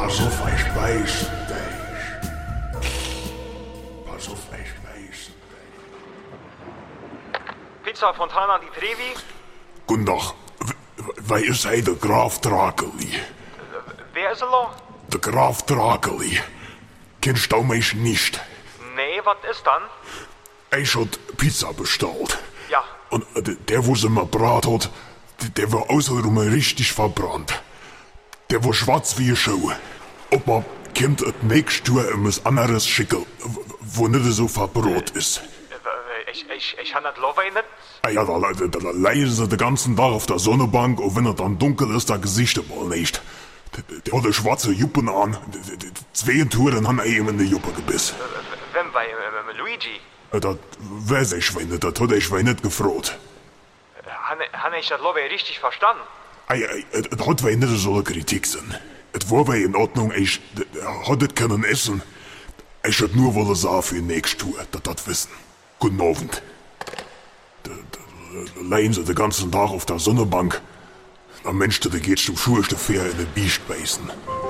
Pass auf, ich weiß dich. Pass auf, ich weiß dich. Pizza Fontana di Trevi? Guten Tag. Wer ist hij de Graf Drakeli? Wer ist er noch? De Graf Drakeli. Kennst du mich nicht? Nee, was ist dann? Ich hat Pizza bestellt. Ja. Und der, wo sie mir brat hat, der war außerdem richtig verbrannt. Der war schwarz wie eine Schuhe. Ob man kommt das nächste Jahr etwas anderes schicken, wo nicht so verbrot ist. Ich han das Love nicht. Ja, da leiden sie den ganzen Tag auf der Sonnenbank, und wenn es dann dunkel ist, da Gesicht mal nicht. Der hat eine schwarze Juppen an. Zwei Touren haben ihm in die Juppe gebissen. Wem bei Luigi? Das weiß ich nicht, das hat ich nicht gefragt. Han ich das Love richtig verstanden? Das hat nicht so eine Kritik sein. Es war in Ordnung, ich hat es können essen. Ich hätte nur wollen sagen für nächste Tour, dass das wissen. Guten Abend. Da leiden sie den ganzen Tag auf der Sonnenbank. Am Mensch, der geht zum schulsten Fair in den Beast beißen.